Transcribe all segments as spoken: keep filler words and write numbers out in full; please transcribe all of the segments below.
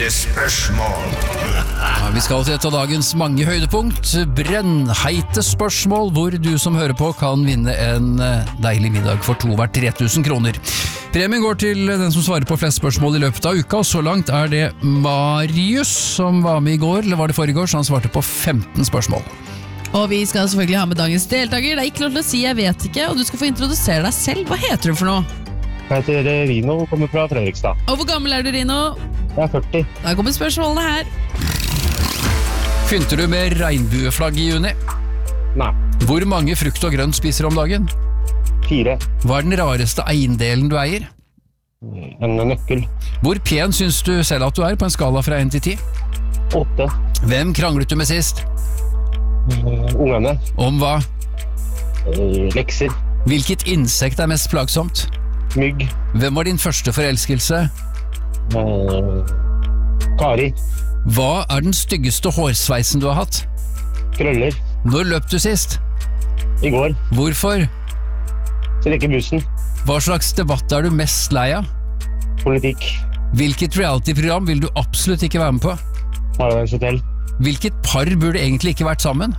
Brennheite spørsmål. Ja, vi skal til et av dagens mange høydepunkt, brennheite spørsmål, hvor du som hører på kan vinne en deilig middag for to hvert tre tusen kroner. Premien går til den som svarer på flest spørsmål i løpet av uka, og så langt er det Marius som var med i går, eller var det forrige år, så han svarte på femten spørsmål. Og vi skal selvfølgelig ha med dagens deltaker. Det er ikke lov til å si jeg vet ikke, og du skal få introdusere deg selv. Hva heter du for noe? Jeg heter Rino og kommer fra Fredrikstad. Og hvor gammel er du, Rino? Jeg er førti. Da kommer spørsmålene her. Pynter du med regnbueflagg i juni? Nei. Hvor mange frukt og grønt spiser du om dagen? Fire. Hva er den rareste eiendelen du eier? En nøkkel. Hvor pen syns du selv at du er på en skala fra én til ti? Åtte. Hvem kranglet du med sist? Uh, ungene. Om hva? Uh, lekser. Hvilket insekt er mest plagsomt? Mygg. Hvem var din første forelskelse? Uh, Kari. Hva er den styggeste hårsveisen du har hatt? Krøller. Når løp du sist? I går. Hvorfor? Så ikke bussen. Hva slags debatt er du mest lei av? Politikk. Hvilket reality-program vil du absolutt ikke være med på? Paradise Hotel. Hvilket par burde egentlig ikke vært sammen?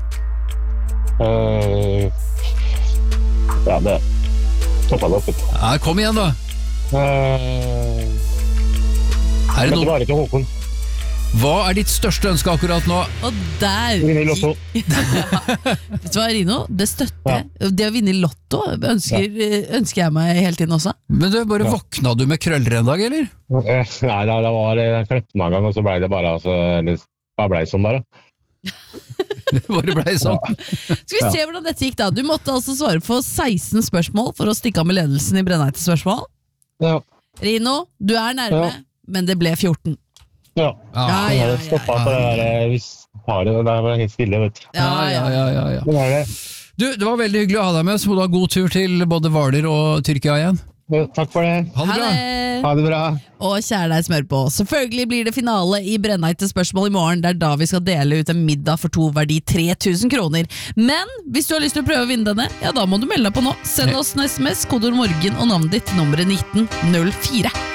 Uh, ja, det toppet det opp. Ja, kom igjen da. Uh, Er det men det noe? var ikke Håkon. Hva er ditt største ønske akkurat nå? Og der Vinne i lotto. Vet du hva, Rino? Det støtter jeg. Det å vinne i lotto ønsker, ønsker jeg meg hele tiden også. Men du, bare Ja. våkna du med krøller en dag, eller? Uh, nei, det, det var Jeg klepte meg en gang, og så ble det bare altså, det bare ble sånn bare. Det bare ble sånn. Skal vi se hvordan dette gikk da? Du måtte altså svare på seksten spørsmål for å stikke av med ledelsen i brennheite spørsmål. Ja. Rino, du er nærme, Ja. men det ble fjorten. Ja. Ja, Ja, Jeg ja, hadde stoppet på det der hvis paret der var helt stille, vet du. Ja, ja. ja, ja, ja. Det var det. Du, det var veldig hyggelig å ha deg med, så må du ha god tur til både Hvaler og Tyrkia igjen. Ja, takk for det. Ha det bra. Ha det bra. Og kjære deg smør på, selvfølgelig blir det finale i brennheite spørsmål i morgen. Det er da vi skal dele ut en middag for to verdi tre tusen kroner. Men hvis du har lyst til å prøve å vinne denne, ja da må du melde deg på nå. Send oss en sms, kodeord morgen og navnet ditt til nummeret nitten null fire.